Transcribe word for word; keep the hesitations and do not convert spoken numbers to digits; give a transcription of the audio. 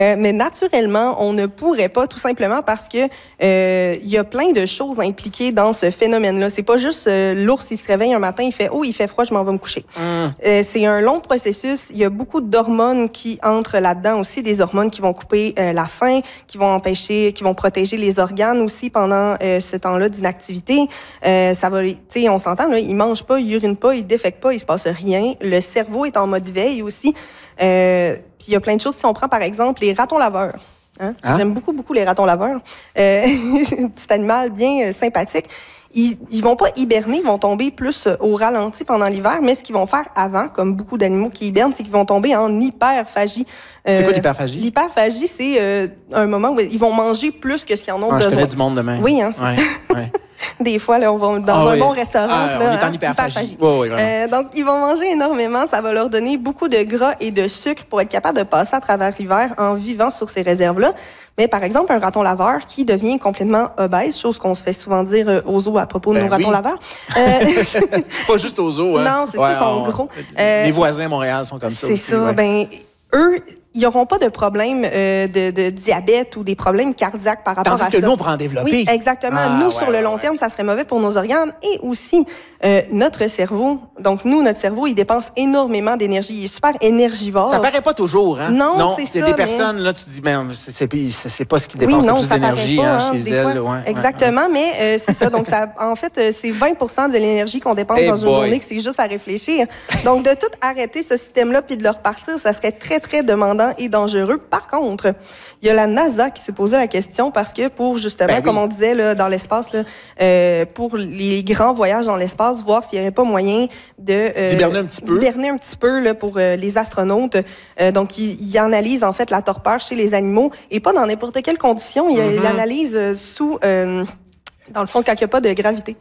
Euh, mais naturellement, on ne pourrait pas, tout simplement parce que euh, il y a plein de choses impliquées dans ce phénomène-là. C'est pas juste euh, l'ours, il se réveille un matin, il fait « Oh, il fait froid, je m'en vais me coucher mm. ». Euh, c'est un long processus. Il y a beaucoup d'hormones qui entrent là-dedans aussi, des hormones qui vont couper euh, la faim, qui vont empêcher, qui vont protéger les organes aussi pendant euh, ce temps-là d'inactivité. Euh, ça va, tu sais, on s'entend, là, il mange pas, il urine pas, il défèque pas, il se passe rien. Le cerveau est en mode veille aussi. Euh, puis il y a plein de choses. Si on prend par exemple les ratons laveurs, hein? Ah? J'aime beaucoup beaucoup les ratons laveurs. Euh, petit animal bien euh, sympathique. Ils, ils vont pas hiberner, ils vont tomber plus euh, au ralenti pendant l'hiver, mais ce qu'ils vont faire avant, comme beaucoup d'animaux qui hibernent, c'est qu'ils vont tomber en hyperphagie. Euh, c'est quoi l'hyperphagie? L'hyperphagie, c'est euh, un moment où ils vont manger plus que ce qu'ils en ont ah, besoin. Je connais du monde demain. Oui, hein, c'est ouais, ça. Ouais. Des fois, là, on va dans ah, un oui. bon restaurant. Ah, là, on est en hein, hyperphagie. Oh, oui, euh, donc, ils vont manger énormément. Ça va leur donner beaucoup de gras et de sucre pour être capable de passer à travers l'hiver en vivant sur ces réserves-là. Mais par exemple, un raton laveur qui devient complètement obèse, chose qu'on se fait souvent dire euh, aux zoos à propos de ben nos ratons oui. laveurs. Euh... Pas juste aux zoos. Hein? Non, c'est ouais, ça, ils sont on... gros. Les euh... voisins à Montréal sont comme ça C'est aussi. ça. Ouais. Ben, eux, ils n'auront pas de problème euh, de, de diabète ou des problèmes cardiaques par rapport Tandis à ça. Tandis que nous, on pourrait en développer. Oui, exactement. Ah, nous, ouais, sur le ouais, long ouais. terme, ça serait mauvais pour nos organes et aussi euh, notre cerveau. Donc, nous, notre cerveau, il dépense énormément d'énergie. Il est super énergivore. Ça paraît pas toujours, hein? Non, non c'est ça. Il y a des mais... personnes, là, tu te dis, ben, c'est, c'est, c'est pas ce qui dépense oui, non, le plus ça d'énergie pas, hein, hein, chez elles. Ouais, exactement, ouais, ouais. mais euh, c'est ça. Donc, ça, en fait, c'est vingt pour cent de l'énergie qu'on dépense hey dans boy. une journée, que c'est juste à réfléchir. Donc, de tout arrêter ce système-là puis de le repartir, ça serait très, très demandant et dangereux. Par contre, il y a la NASA qui s'est posé la question parce que pour, justement, ben oui. comme on disait, là, dans l'espace, là, euh, pour les grands voyages dans l'espace, voir s'il n'y aurait pas moyen de... Euh, d'hiberner un petit peu. D'hiberner un petit peu là, pour euh, les astronautes. Euh, donc, ils il analysent, en fait, la torpeur chez les animaux et pas dans n'importe quelle condition. Il mm-hmm. analyse sous... Euh, dans le fond, quand il n'y a pas de gravité.